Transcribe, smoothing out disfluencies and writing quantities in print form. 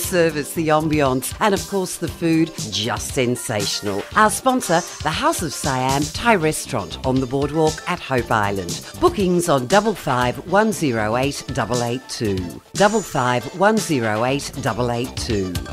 service, the ambience, and of course the food, just sensational. Our sponsor, the House of Siam Thai Restaurant on the boardwalk at Hope Island. Bookings on 55 108 882. 55 108 882.